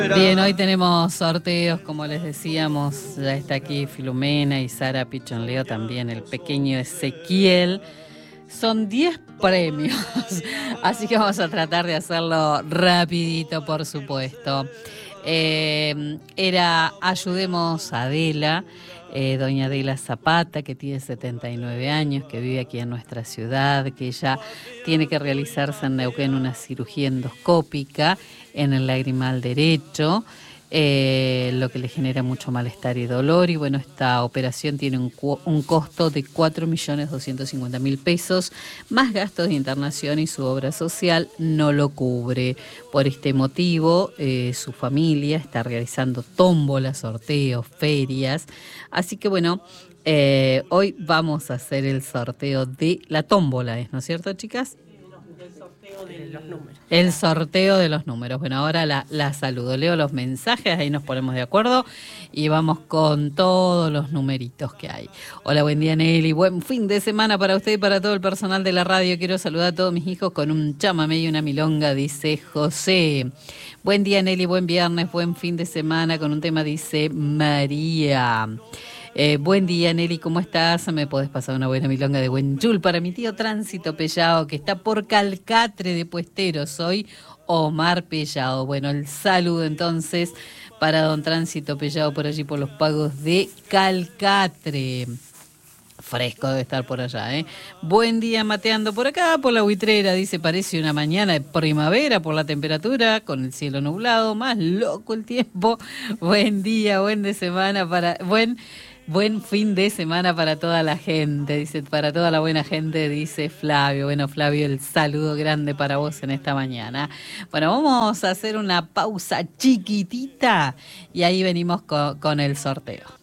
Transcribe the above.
Bien, hoy tenemos sorteos, como les decíamos, ya está aquí Filomena y Sara Pichonleo, también el pequeño Ezequiel. Son 10 premios, así que vamos a tratar de hacerlo rapidito, por supuesto. Era Ayudemos a Adela, doña Adela Zapata, que tiene 79 años, que vive aquí en nuestra ciudad, que ella tiene que realizarse en Neuquén una cirugía endoscópica en el lagrimal derecho, lo que le genera mucho malestar y dolor. Y bueno, esta operación tiene un costo de 4.250.000 pesos, más gastos de internación, y su obra social no lo cubre. Por este motivo, su familia está realizando tómbolas, sorteos, ferias. Así que bueno, hoy vamos a hacer el sorteo de la tómbola, ¿no es cierto, chicas? El sorteo de los números. Bueno, ahora la saludo, leo los mensajes, ahí nos ponemos de acuerdo y vamos con todos los numeritos que hay. Hola, buen día, Nelly. Buen fin de semana para usted y para todo el personal de la radio. Quiero saludar a todos mis hijos con un chamamé y una milonga, dice José. Buen día, Nelly. Buen viernes, buen fin de semana con un tema, dice María. Buen día, Nelly, ¿cómo estás? ¿Me podés pasar una buena milonga de buen yul para mi tío Tránsito Pellao, que está por Calcatre de Puestero? Soy Omar Pellao. Bueno, el saludo entonces para don Tránsito Pellao por allí por los pagos de Calcatre. Fresco debe estar por allá, ¿eh? Buen día, mateando por acá, por la Huitrera. Dice, parece una mañana de primavera por la temperatura, con el cielo nublado, más loco el tiempo. Buen día, buen fin de semana para toda la gente, dice, para toda la buena gente, dice Flavio. Bueno, Flavio, el saludo grande para vos en esta mañana. Bueno, vamos a hacer una pausa chiquitita y ahí venimos con el sorteo.